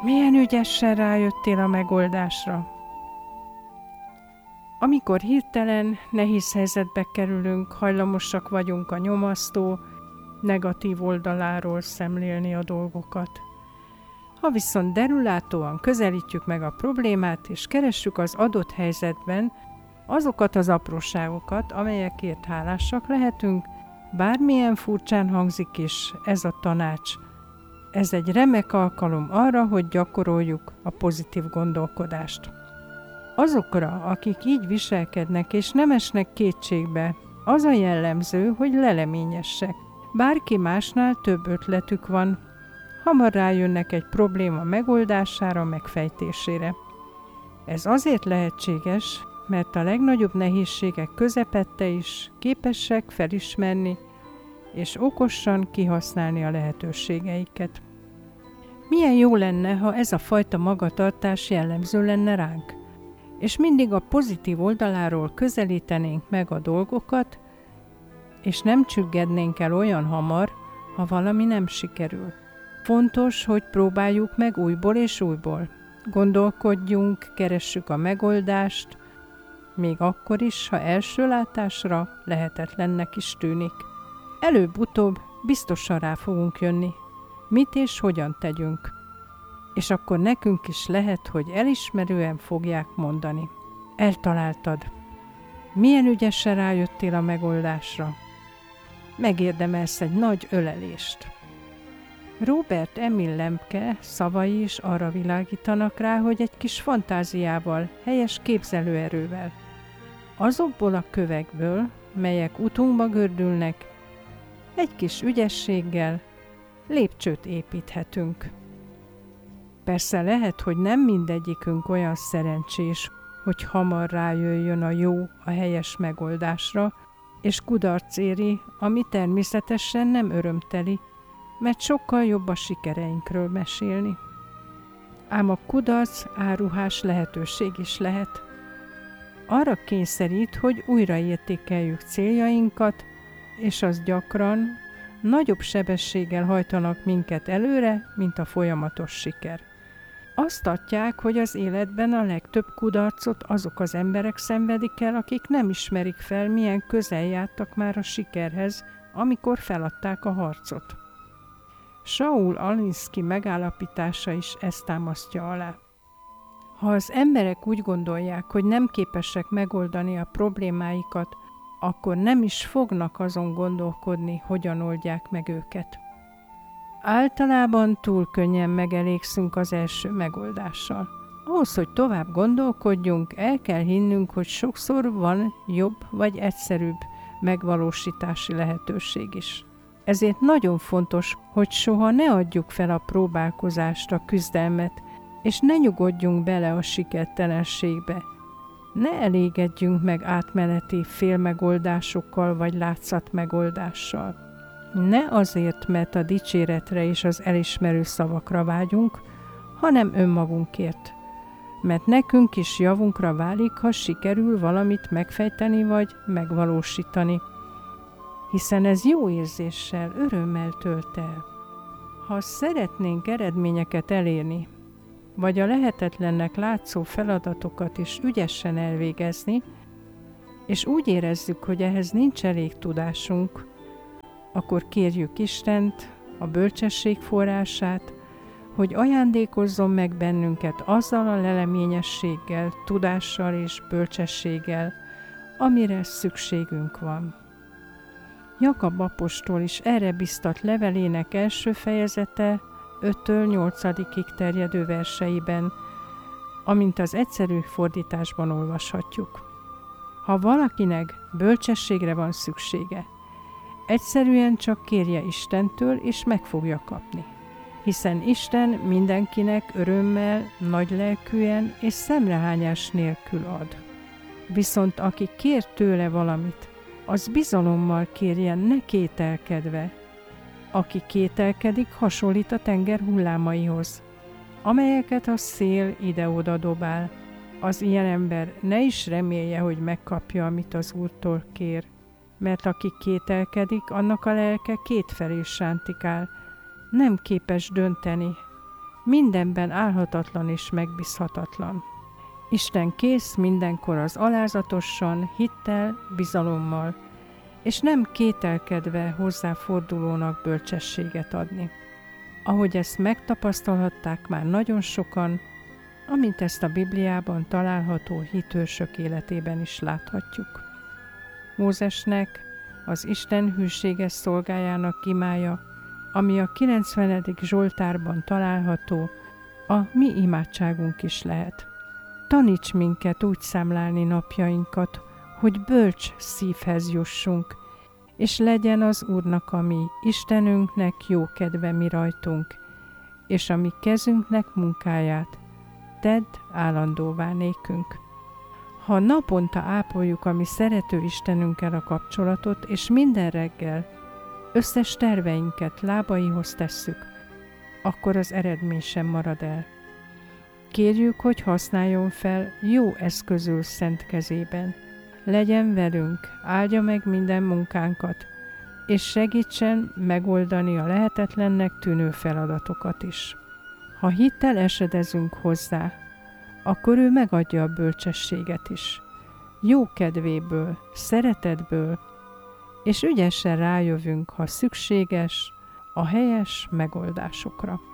Milyen ügyesen rájöttél a megoldásra. Amikor hirtelen, nehéz helyzetbe kerülünk, hajlamosak vagyunk a nyomasztó, negatív oldaláról szemlélni a dolgokat. Ha viszont derülátóan közelítjük meg a problémát, és keressük az adott helyzetben azokat az apróságokat, amelyekért hálásak lehetünk, bármilyen furcsán hangzik is ez a tanács. Ez egy remek alkalom arra, hogy gyakoroljuk a pozitív gondolkodást. Azokra, akik így viselkednek és nem esnek kétségbe, az a jellemző, hogy leleményesek. Bárki másnál több ötletük van, hamar rájönnek egy probléma megoldására, megfejtésére. Ez azért lehetséges, mert a legnagyobb nehézségek közepette is képesek felismerni és okosan kihasználni a lehetőségeiket. Milyen jó lenne, ha ez a fajta magatartás jellemző lenne ránk, és mindig a pozitív oldaláról közelítenénk meg a dolgokat, és nem csüggednénk el olyan hamar, ha valami nem sikerül. Fontos, hogy próbáljuk meg újból és újból. Gondolkodjunk, keressük a megoldást, még akkor is, ha első látásra lehetetlennek is tűnik. Előbb-utóbb biztosan rá fogunk jönni, mit és hogyan tegyünk. És akkor nekünk is lehet, hogy elismerően fogják mondani. Eltaláltad. Milyen ügyesen rájöttél a megoldásra. Megérdemelsz egy nagy ölelést. Robert Emil Lemke szavai is arra világítanak rá, hogy egy kis fantáziával, helyes képzelőerővel, azokból a kövekből, melyek utunkba gördülnek, egy kis ügyességgel lépcsőt építhetünk. Persze lehet, hogy nem mindegyikünk olyan szerencsés, hogy hamar rájöjjön a jó, a helyes megoldásra, és kudarc éri, ami természetesen nem örömteli, mert sokkal jobb a sikereinkről mesélni. Ám a kudarc áruhás lehetőség is lehet. Arra kényszerít, hogy újraértékeljük céljainkat, és az gyakran nagyobb sebességgel hajtanak minket előre, mint a folyamatos siker. Azt tartják, hogy az életben a legtöbb kudarcot azok az emberek szenvedik el, akik nem ismerik fel, milyen közel jártak már a sikerhez, amikor feladták a harcot. Saul Alinsky megállapítása is ezt támasztja alá. Ha az emberek úgy gondolják, hogy nem képesek megoldani a problémáikat, akkor nem is fognak azon gondolkodni, hogyan oldják meg őket. Általában túl könnyen megelégszünk az első megoldással. Ahhoz, hogy tovább gondolkodjunk, el kell hinnünk, hogy sokszor van jobb vagy egyszerűbb megvalósítási lehetőség is. Ezért nagyon fontos, hogy soha ne adjuk fel a próbálkozást, a küzdelmet, és ne nyugodjunk bele a sikertelenségbe. Ne elégedjünk meg átmeneti félmegoldásokkal vagy látszatmegoldással. Ne azért, mert a dicséretre és az elismerő szavakra vágyunk, hanem önmagunkért. Mert nekünk is javunkra válik, ha sikerül valamit megfejteni vagy megvalósítani. Hiszen ez jó érzéssel, örömmel tölt el. Ha szeretnénk eredményeket elérni, vagy a lehetetlennek látszó feladatokat is ügyesen elvégezni, és úgy érezzük, hogy ehhez nincs elég tudásunk, akkor kérjük Istent, a bölcsesség forrását, hogy ajándékozzon meg bennünket azzal a leleményességgel, tudással és bölcsességgel, amire szükségünk van. Jakab apostol is erre biztat levelének első fejezete 5-től 8-ig terjedő verseiben, amint az egyszerű fordításban olvashatjuk. Ha valakinek bölcsességre van szüksége, egyszerűen csak kérje Istentől, és meg fogja kapni. Hiszen Isten mindenkinek örömmel, nagylelkűen és szemrehányás nélkül ad. Viszont aki kér tőle valamit, az bizalommal kérjen, ne kételkedve. Aki kételkedik, hasonlít a tenger hullámaihoz, amelyeket a szél ide-oda dobál. Az ilyen ember ne is remélje, hogy megkapja, amit az Úrtól kér, mert aki kételkedik, annak a lelke kétfelé sántikál, nem képes dönteni, mindenben álhatatlan és megbízhatatlan. Isten kész mindenkor az alázatosan, hittel, bizalommal, és nem kételkedve hozzáfordulónak bölcsességet adni. Ahogy ezt megtapasztalhatták már nagyon sokan, amint ezt a Bibliában található hitősök életében is láthatjuk. Mózesnek, az Isten hűséges szolgájának imája, ami a 90. Zsoltárban található, a mi imádságunk is lehet. Taníts minket úgy számlálni napjainkat, hogy bölcs szívhez jussunk, és legyen az Úrnak, a mi Istenünknek jó kedve mi rajtunk, és a mi kezünknek munkáját tedd állandóvá nékünk. Ha naponta ápoljuk a mi szerető Istenünkkel a kapcsolatot, és minden reggel összes terveinket lábaihoz tesszük, akkor az eredmény sem marad el. Kérjük, hogy használjon fel jó eszközül szent kezében. Legyen velünk, áldja meg minden munkánkat, és segítsen megoldani a lehetetlennek tűnő feladatokat is. Ha hittel esedezünk hozzá, akkor ő megadja a bölcsességet is. Jó kedvéből, szeretetből, és ügyesen rájövünk, ha szükséges, a helyes megoldásokra.